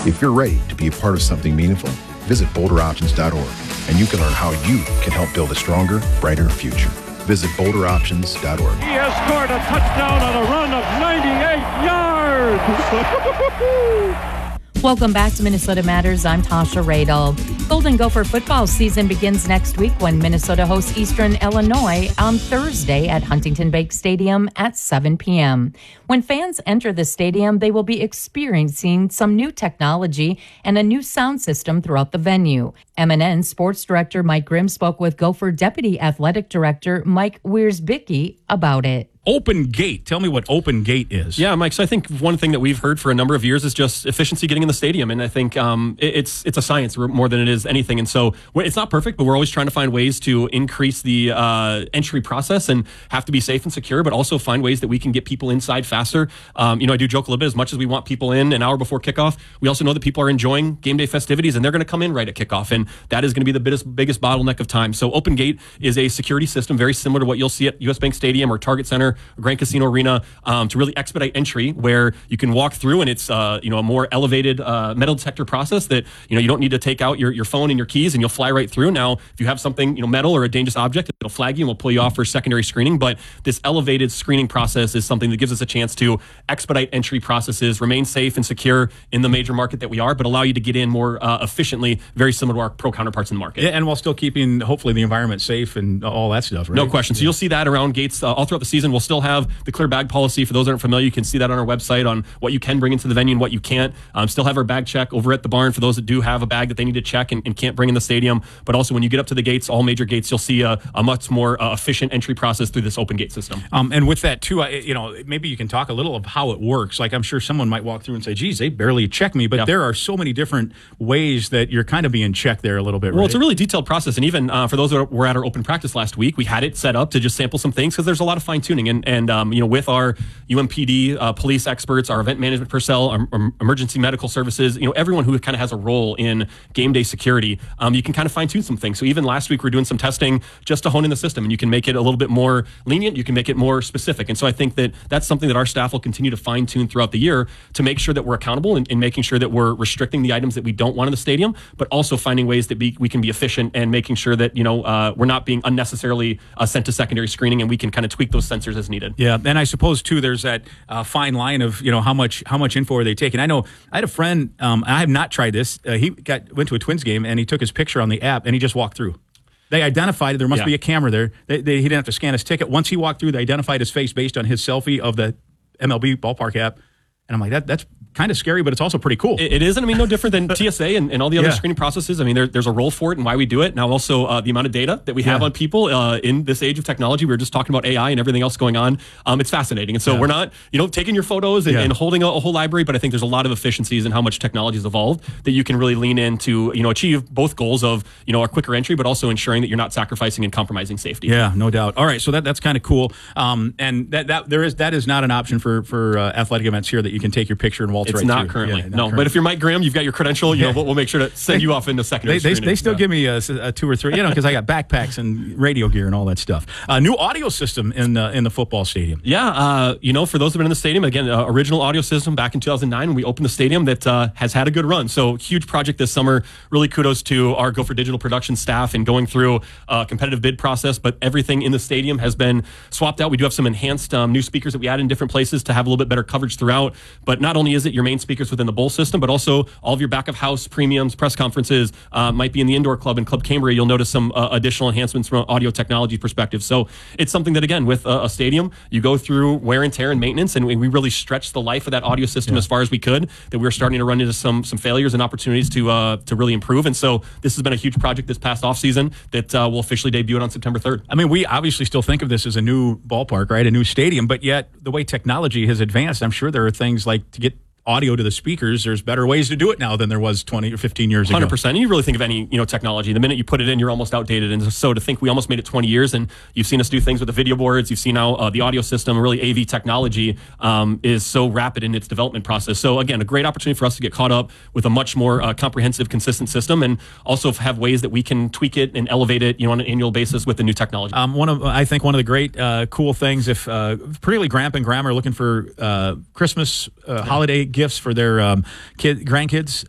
If you're ready to be a part of something meaningful, visit BoulderOptions.org, and you can learn how you can help build a stronger, brighter future. Visit BoulderOptions.org. He has scored a touchdown on a run of 98 yards. Welcome back to Minnesota Matters. I'm Tasha Radel. Golden Gopher football season begins next week when Minnesota hosts Eastern Illinois on Thursday at Huntington Bank Stadium at 7 p.m. When fans enter the stadium, they will be experiencing some new technology and a new sound system throughout the venue. MNN Sports Director Mike Grimm spoke with Gopher Deputy Athletic Director Mike Wiersbicki about it. Open Gate. Tell me what Open Gate is. Yeah, Mike. So I think one thing that we've heard for a number of years is just efficiency getting in the stadium. And I think it's a science more than it is anything. And so it's not perfect, but we're always trying to find ways to increase the entry process and have to be safe and secure, but also find ways that we can get people inside faster. I do joke a little bit, as much as we want people in an hour before kickoff, we also know that people are enjoying game day festivities and they're going to come in right at kickoff. And that is going to be the biggest bottleneck of time. So Open Gate is a security system very similar to what you'll see at US Bank Stadium or Target Center, Grand Casino Arena, to really expedite entry, where you can walk through and it's a more elevated metal detector process that you don't need to take out your phone and your keys and you'll fly right through. Now, if you have something metal or a dangerous object, it'll flag you and will pull you off for secondary screening. But this elevated screening process is something that gives us a chance to expedite entry processes, remain safe and secure in the major market that we are, but allow you to get in more efficiently, very similar to our pro counterparts in the market. Yeah, and while still keeping hopefully the environment safe and all that stuff, right? No question. So you'll see that around gates all throughout the season. We'll still have the clear bag policy. For those that aren't familiar, you can see that on our website on what you can bring into the venue and what you can't. Still have our bag check over at the barn for those that do have a bag that they need to check and can't bring in the stadium. But also when you get up to the gates, all major gates, you'll see a much more efficient entry process through this Open Gate system. And with that too, maybe you can talk a little of how it works. Like I'm sure someone might walk through and say, geez, they barely check me. But there are so many different ways that you're kind of being checked there a little bit, Well, right? it's a really detailed process. And even for those that were at our open practice last week, we had it set up to just sample some things because there's a lot of fine tuning. And with our UMPD police experts, our event management personnel, our emergency medical services, everyone who kind of has a role in game day security, you can kind of fine tune some things. So even last week, we're doing some testing just to hone in the system, and you can make it a little bit more lenient. You can make it more specific. And so I think that that's something that our staff will continue to fine tune throughout the year to make sure that we're accountable and making sure that we're restricting the items that we don't want in the stadium, but also finding ways that we can be efficient and making sure that, we're not being unnecessarily sent to secondary screening, and we can kind of tweak those sensors as needed. Yeah, and I suppose too, there's that fine line of how much info are they taking. I know I had a friend. I have not tried this. He went to a Twins game and he took his picture on the app and he just walked through. They identified there must be a camera there. He didn't have to scan his ticket. Once he walked through, they identified his face based on his selfie of the MLB ballpark app. And I'm like, that's kind of scary, but it's also pretty cool. It is, and no different than TSA and all the other screening processes. There's a role for it and why we do it. Now, also the amount of data that we have on people in this age of technology. We were just talking about AI and everything else going on. It's fascinating, and so we're not, taking your photos and holding a whole library, but I think there's a lot of efficiencies in how much technology has evolved that you can really lean in to, achieve both goals of, a quicker entry, but also ensuring that you're not sacrificing and compromising safety. Yeah, no doubt. All right, so that's kind of cool. And that is not an option for athletic events here that you can take your picture and waltz it's right not through. Currently. But if you're Mike Graham, you've got your credential. We'll make sure to send you off into secondary screening. They still give me a 2 or 3, because I got backpacks and radio gear and all that stuff. New audio system in the football stadium. Yeah, for those who've been in the stadium, again, original audio system back in 2009 when we opened the stadium that has had a good run. So huge project this summer. Really kudos to our Gopher Digital production staff and going through a competitive bid process. But everything in the stadium has been swapped out. We do have some enhanced new speakers that we add in different places to have a little bit better coverage throughout. But not only is it your main speakers within the bowl system, but also all of your back of house premiums, press conferences, might be in the indoor club and Club Cambria. You'll notice some additional enhancements from an audio technology perspective. So it's something that, again, with a stadium, you go through wear and tear and maintenance, and we really stretched the life of that audio system as far as we could, that we were starting to run into some failures and opportunities to really improve. And so this has been a huge project this past offseason that will officially debut it on September 3rd. We obviously still think of this as a new ballpark, right? A new stadium, but yet the way technology has advanced, I'm sure there are things like to get audio to the speakers, there's better ways to do it now than there was 20 or 15 years ago. 100%. And you really think of any, technology, the minute you put it in, you're almost outdated. And so to think we almost made it 20 years, and you've seen us do things with the video boards, you've seen how the audio system, really AV technology, is so rapid in its development process. So again, a great opportunity for us to get caught up with a much more comprehensive, consistent system, and also have ways that we can tweak it and elevate it, on an annual basis with the new technology. I think one of the great cool things, if particularly Gramp and Graham are looking for Christmas holiday gifts for their grandkids,